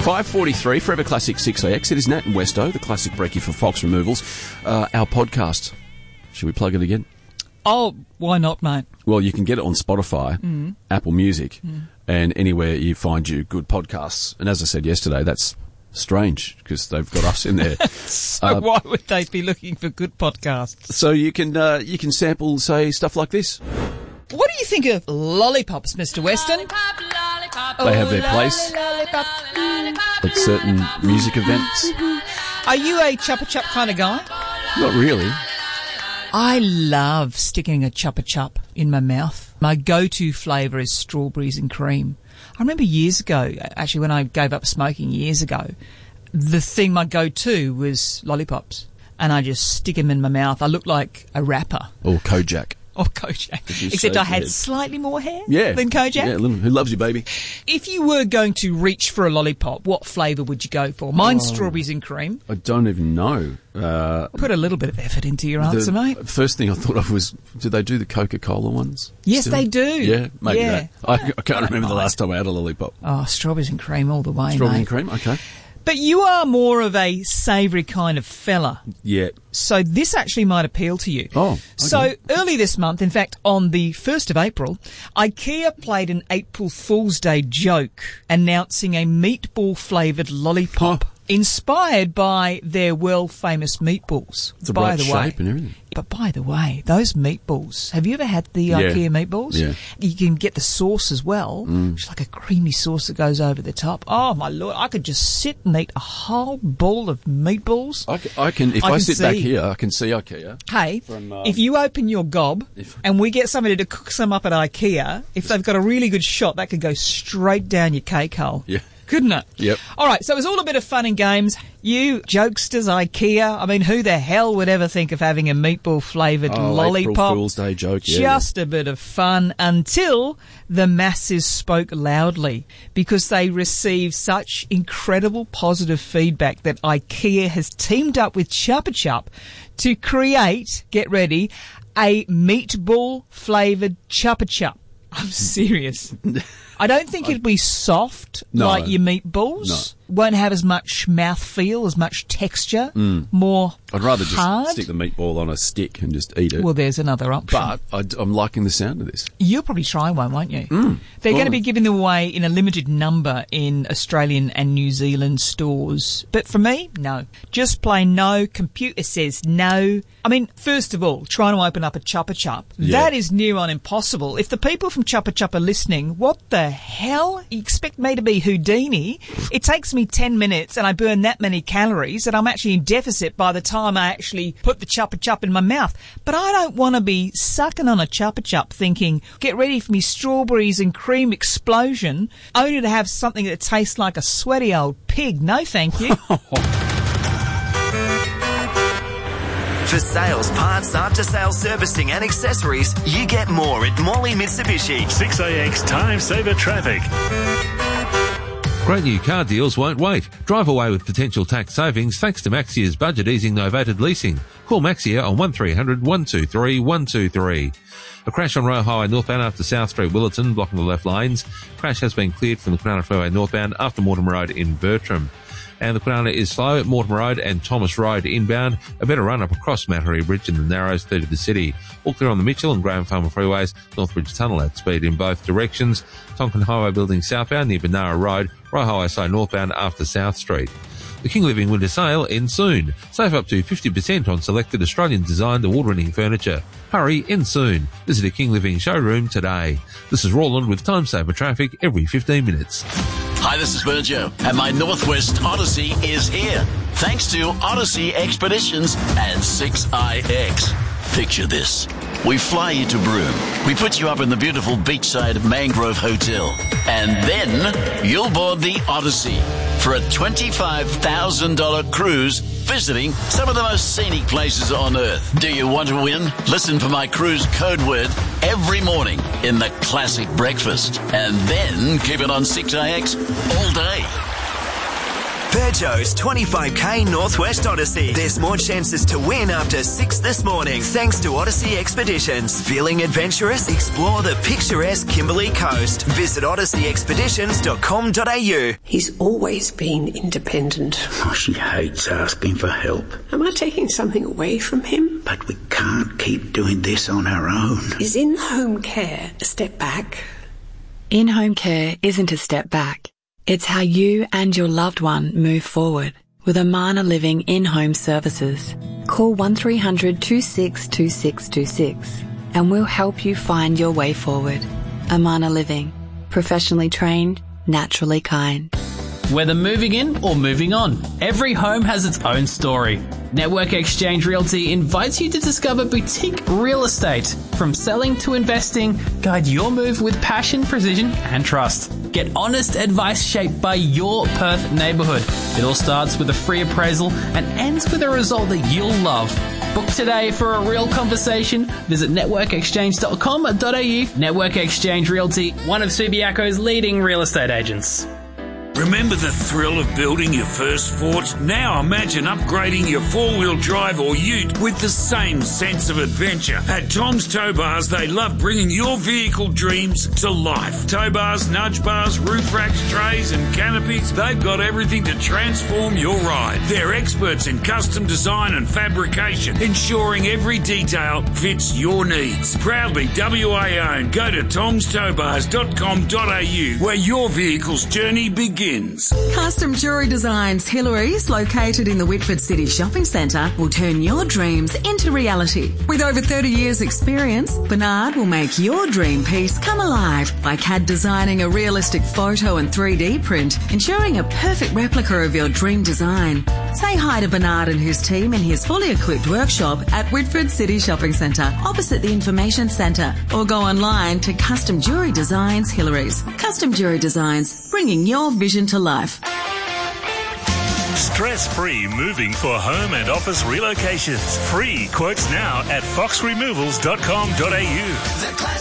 5:43, Forever Classic 6AX. It is Nat and Westo, the classic brekkie for Fox Removals. Our podcast. Should we plug it again? Oh, why not, mate? Well, you can get it on Spotify, Apple Music, and anywhere you find you good podcasts. And as I said yesterday, that's strange because they've got us in there. So why would they be looking for good podcasts? So you can sample, say, stuff like this. What do you think of lollipops, Mr. Weston? They have their place at certain music events. Are you a Chupa Chup kind of guy? Not really. I love sticking a Chupa Chup in my mouth. My go-to flavour is strawberries and cream. I remember years ago, actually when I gave up smoking years ago, the thing my go-to was lollipops. And I just stick them in my mouth. I look like a rapper. Or Kojak. Or Kojak. Except I had slightly more hair than Kojak. Yeah, who loves you, baby? If you were going to reach for a lollipop, what flavour would you go for? Mine's strawberries and cream. I don't even know. Put a little bit of effort into your answer, mate. First thing I thought of was, do they do the Coca-Cola ones? Yes, still? They do. Yeah, maybe that. I can't remember the last time I had a lollipop. Oh, strawberries and cream all the way, Strawberries mate. and cream, okay. But you are more of a savoury kind of fella. Yeah. So this actually might appeal to you. Oh, okay. So early this month, in fact, on the 1st of April, IKEA played an April Fool's Day joke announcing a meatball-flavoured lollipop inspired by their world-famous meatballs. It's a bright shape and everything. But by the way, those meatballs, have you ever had the IKEA meatballs? Yeah. You can get the sauce as well, which is like a creamy sauce that goes over the top. Oh, my Lord, I could just sit and eat a whole bowl of meatballs. I can if I sit back here, I can see IKEA. Hey, if you open your gob and we get somebody to cook some up at IKEA, if they've got a really good shot, that could go straight down your cake hole. Yeah. Couldn't it? Yep. All right, so it was all a bit of fun and games. You jokesters, IKEA, I mean, who the hell would ever think of having a meatball-flavoured lollipop? April Fool's Day joke, yeah. Just a bit of fun until the masses spoke loudly because they received such incredible positive feedback that IKEA has teamed up with Chupa Chup to create, get ready, a meatball-flavoured Chupa Chup. I'm serious. I don't think it'd be soft like your meatballs. No. Won't have as much mouthfeel, as much texture. More I'd rather hard. just stick the meatball on a stick and just eat it. Well, there's another option. But I'm liking the sound of this. You'll probably try one, won't you? They're going to be giving them away in a limited number in Australian and New Zealand stores. But for me, no. Just plain no. Computer says no. I mean, first of all, trying to open up a Chupa Chup, that is near on impossible. If the people from Chupa Chup are listening, what the hell? You expect me to be Houdini? It takes me 10 minutes and I burn that many calories that I'm actually in deficit by the time I actually put the Chupa Chup in my mouth. But I don't want to be sucking on a Chupa Chup thinking, get ready for me strawberries and cream explosion, only to have something that tastes like a sweaty old pig. No, thank you. For sales, parts, after-sales servicing and accessories, you get more at Morley Mitsubishi. 6AX Time Saver Traffic. Great new car deals won't wait. Drive away with potential tax savings thanks to Maxia's budget easing novated leasing. Call Maxia on 1300 123 123. A crash on Royal Highway northbound after South Street Willetton, blocking the left lanes. Crash has been cleared from the Kwinana Freeway northbound after Mortimer Road in Bertram. And the Kwinana is slow at Mortimer Road and Thomas Road inbound. A better run up across Mattery Bridge in the Narrows through to the city. All clear on the Mitchell and Graham Farmer freeways. Northbridge Tunnel at speed in both directions. Tonkin Highway building southbound near Benara Road. Royal Highway slow northbound after South Street. The King Living Winter Sale ends soon. Save up to 50% on selected Australian-designed award-winning furniture. Hurry, ends soon. Visit a King Living showroom today. This is Roland with Time Saver Traffic every 15 minutes. Hi, this is Virgil, and my Northwest Odyssey is here. Thanks to Odyssey Expeditions and 6IX. Picture this. We fly you to Broome. We put you up in the beautiful beachside Mangrove Hotel. And then you'll board the Odyssey for a $25,000 cruise visiting some of the most scenic places on Earth. Do you want to win? Listen for my cruise code word every morning in the Classic Breakfast. And then keep it on 6IX all day. Peugeot's 25k Northwest Odyssey. There's more chances to win after 6 this morning thanks to Odyssey Expeditions. Feeling adventurous? Explore the picturesque Kimberley Coast. Visit odysseyexpeditions.com.au. He's always been independent. Oh, she hates asking for help. Am I taking something away from him? But we can't keep doing this on our own. Is in-home care a step back? In-home care isn't a step back. It's how you and your loved one move forward with Amana Living in-home services. Call 1300 262626 and we'll help you find your way forward. Amana Living. Professionally trained, naturally kind. Whether moving in or moving on, every home has its own story. Network Exchange Realty invites you to discover boutique real estate. From selling to investing, guide your move with passion, precision and trust. Get honest advice shaped by your Perth neighbourhood. It all starts with a free appraisal and ends with a result that you'll love. Book today for a real conversation. Visit networkexchange.com.au. Network Exchange Realty, one of Subiaco's leading real estate agents. Remember the thrill of building your first fort? Now imagine upgrading your four-wheel drive or ute with the same sense of adventure. At Tom's Tow Bars, they love bringing your vehicle dreams to life. Tow bars, nudge bars, roof racks, trays and canopies, they've got everything to transform your ride. They're experts in custom design and fabrication, ensuring every detail fits your needs. Proudly WA owned. Go to tomstowbars.com.au where your vehicle's journey begins. Custom Jewellery Designs Hillary's, located in the Whitford City Shopping Centre, will turn your dreams into reality. With over 30 years' experience, Bernard will make your dream piece come alive by CAD designing a realistic photo and 3D print, ensuring a perfect replica of your dream design. Say hi to Bernard and his team in his fully equipped workshop at Whitford City Shopping Centre, opposite the Information Centre, or go online to Custom Jewellery Designs Hillary's. Custom Jewellery Designs, bringing your vision to life. Stress-free moving for home and office relocations. Free quotes now at foxremovals.com.au.